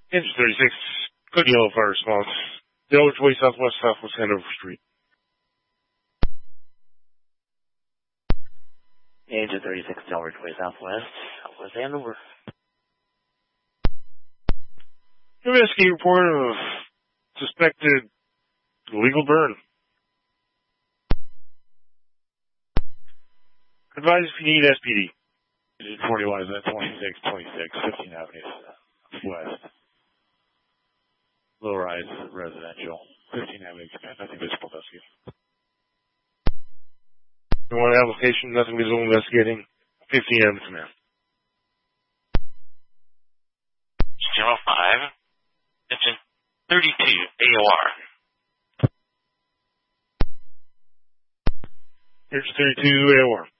Engine 36, good yellow fire response. Delaware Way, southwest, southwest Hanover Street. Engine 36, Delaware Way, southwest, southwest Hanover. Investigate report of suspected illegal burn. Advise if you need SPD. Engine 41 is at 2626, 15th Avenue West. Low rise residential. 15th Avenue, nothing visible investigating. You want an application, nothing visible investigating. 15 Avenue Command. 05, Engine 32, AOR. Engine 32, AOR.